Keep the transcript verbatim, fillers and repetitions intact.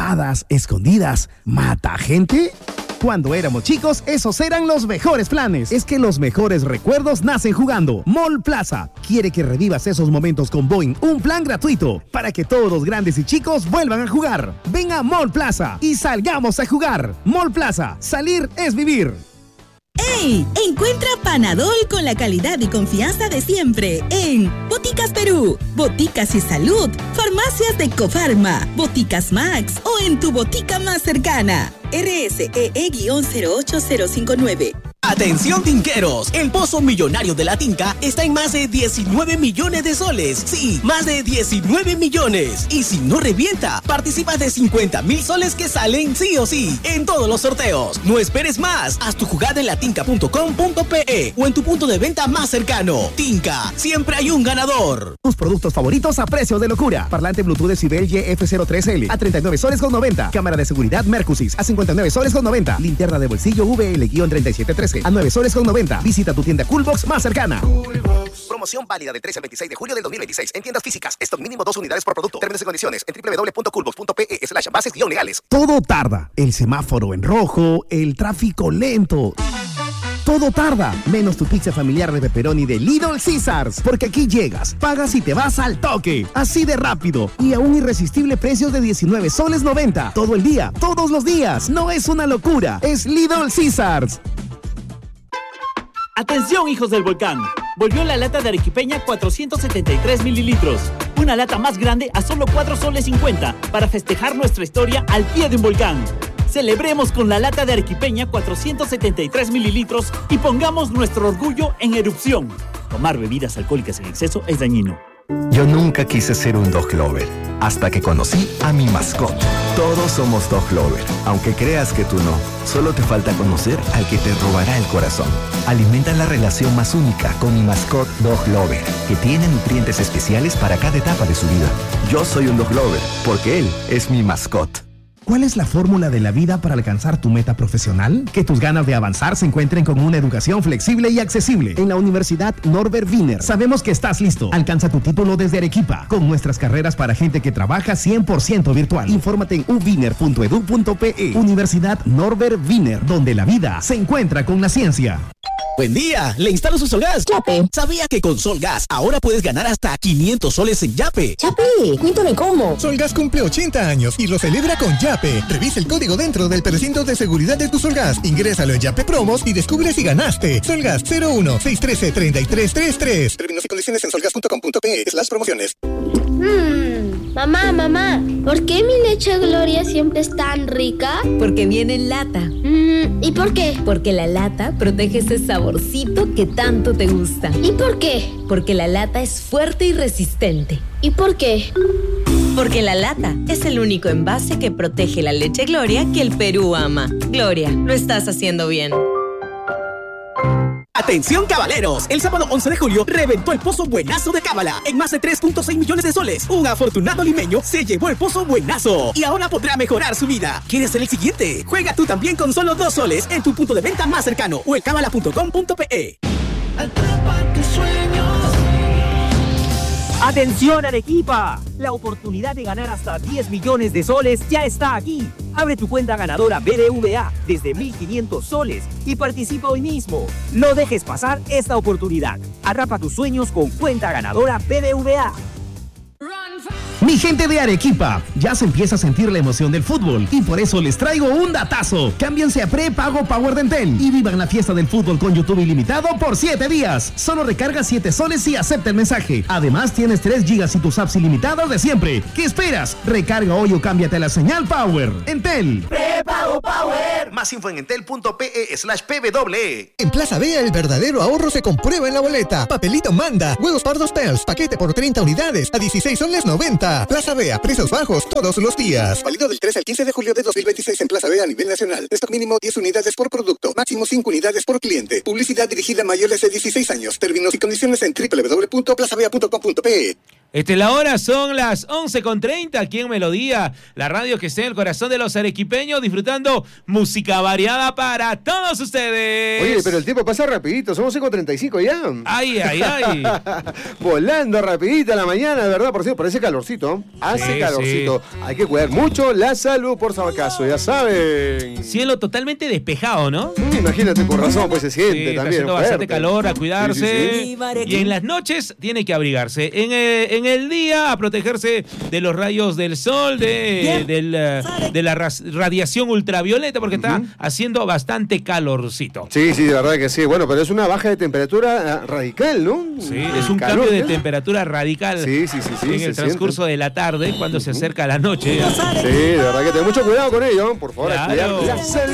ocultadas, escondidas, mata gente. Cuando éramos chicos, esos eran los mejores planes. Es que los mejores recuerdos nacen jugando. Mall Plaza quiere que revivas esos momentos con Boing, un plan gratuito para que todos los grandes y chicos vuelvan a jugar. Ven a Mall Plaza y salgamos a jugar. Mall Plaza, salir es vivir. ¡Ey! Encuentra Panadol con la calidad y confianza de siempre en Boticas Perú, Boticas y Salud, Farmacias de Cofarma, Boticas Max o en tu botica más cercana. R S E E cero ocho cero cinco nueve. Atención tinqueros, el pozo millonario de la Tinca está en más de diecinueve millones de soles. Sí, más de diecinueve millones. Y si no revienta, participas de cincuenta mil soles que salen sí o sí en todos los sorteos. No esperes más, haz tu jugada en latinca punto com punto pe o en tu punto de venta más cercano. Tinca, siempre hay un ganador. Tus productos favoritos a precio de locura. Parlante Bluetooth Decibel Y F cero tres L a treinta y nueve soles con noventa. Cámara de seguridad Mercusys a cincuenta y nueve soles con noventa. Linterna de bolsillo V L treinta y siete trece a nueve soles con noventa. Visita tu tienda Coolbox más cercana. Coolbox. Promoción válida del trece al veintiséis de julio del dos mil veintiséis en tiendas físicas. Stock mínimo dos unidades por producto. Términos y condiciones en doble u doble u doble u punto coolbox punto pe slash bases guión legales. Todo tarda. El semáforo en rojo, el tráfico lento. Todo tarda, menos tu pizza familiar de pepperoni de Little Caesars, porque aquí llegas, pagas y te vas al toque, así de rápido y a un irresistible precio de diecinueve soles noventa, todo el día, todos los días. No es una locura, es Little Caesars. Atención, hijos del volcán, volvió la lata de arequipeña cuatrocientos setenta y tres mililitros, una lata más grande a solo cuatro soles cincuenta para festejar nuestra historia al pie de un volcán. Celebremos con la lata de arequipeña cuatrocientos setenta y tres mililitros y pongamos nuestro orgullo en erupción. Tomar bebidas alcohólicas en exceso es dañino. Yo nunca quise ser un dog lover, hasta que conocí a mi mascota. Todos somos dog lover, aunque creas que tú no. Solo te falta conocer al que te robará el corazón. Alimenta la relación más única con mi mascota Dog Lover, que tiene nutrientes especiales para cada etapa de su vida. Yo soy un dog lover, porque él es mi mascota. ¿Cuál es la fórmula de la vida para alcanzar tu meta profesional? Que tus ganas de avanzar se encuentren con una educación flexible y accesible. En la Universidad Norbert Wiener sabemos que estás listo. Alcanza tu título desde Arequipa, con nuestras carreras para gente que trabaja cien por ciento virtual. Infórmate en u wiener punto edu punto pe. Universidad Norbert Wiener, donde la vida se encuentra con la ciencia. Buen día, le instalo su Solgas. Yape. ¿Sabía que con Solgas ahora puedes ganar hasta quinientos soles en Yape? Yape, cuéntame cómo. Solgas cumple ochenta años y lo celebra con Yape. Revisa el código dentro del precinto de seguridad de tu Solgas. Ingrésalo en Yape Promos y descubre si ganaste. Solgas cero uno seis uno tres treinta y tres treinta y tres. Términos y condiciones en solgas punto com punto pe slash promociones. Mmm, mamá, mamá, ¿por qué mi leche Gloria siempre es tan rica? Porque viene en lata. Mm, ¿y por qué? Porque la lata protege ese saborcito que tanto te gusta. ¿Y por qué? Porque la lata es fuerte y resistente. ¿Y por qué? Porque la lata es el único envase que protege la leche Gloria que el Perú ama. Gloria, lo estás haciendo bien. Atención caballeros, el sábado once de julio reventó el pozo buenazo de Cábala en más de tres punto seis millones de soles. Un afortunado limeño se llevó el pozo buenazo y ahora podrá mejorar su vida. ¿Quieres ser el siguiente? Juega tú también con solo dos soles en tu punto de venta más cercano o en cábala punto com punto pe. Atrapa tus sueños. ¡Atención, Arequipa! La oportunidad de ganar hasta diez millones de soles ya está aquí. Abre tu cuenta ganadora B B V A desde mil quinientos soles y participa hoy mismo. No dejes pasar esta oportunidad. Atrapa tus sueños con cuenta ganadora B B V A. Mi gente de Arequipa, ya se empieza a sentir la emoción del fútbol y por eso les traigo un datazo. Cámbiense a prepago Power de Entel y vivan la fiesta del fútbol con YouTube ilimitado por siete días. Solo recarga siete soles y acepta el mensaje. Además tienes tres gigas y tus apps ilimitadas de siempre. ¿Qué esperas? Recarga hoy o cámbiate a la señal Power. Entel. Prepago Power. Más info en entel punto pe slash pw. En Plaza Vea el verdadero ahorro se comprueba en la boleta. Papelito manda. Huevos pardos Pels, paquete por treinta unidades a dieciséis soles noventa. Plaza Vea, precios bajos todos los días. Válido del tres al quince de julio de dos mil veintiséis en Plaza Vea a nivel nacional. Stock mínimo diez unidades por producto, máximo cinco unidades por cliente. Publicidad dirigida a mayores de dieciséis años. Términos y condiciones en doble u doble u doble u punto plaza vea punto com punto pe. Este, la hora son las once con treinta aquí en Melodía, la radio que está en el corazón de los arequipeños, disfrutando música variada para todos ustedes. Oye, pero el tiempo pasa rapidito, somos cinco treinta y cinco ya. Ay, ay, ay. Volando rapidita la mañana, de verdad, por cierto, parece calorcito. Hace Sí, calorcito. sí. Hay que cuidar mucho la salud por si acaso, ya saben. Cielo totalmente despejado, ¿no? Mm, imagínate, por razón, pues se siente Sí, está también. haciendo fuerte. bastante calor, a cuidarse. Sí, sí, sí. Y en las noches tiene que abrigarse. En el, en el día a protegerse de los rayos del sol, de, del, eh, de la ras- radiación ultravioleta, porque está haciendo bastante calorcito. Sí, sí, de verdad que sí. Bueno, pero es una baja de temperatura eh, radical, ¿no? Sí, es un Calor, cambio de ¿eh? temperatura radical Sí, sí, sí, sí, en se el transcurso de la tarde, cuando se acerca la noche. Sí, de verdad que ten mucho cuidado con ello, por favor. Claro. A cuidar la salud.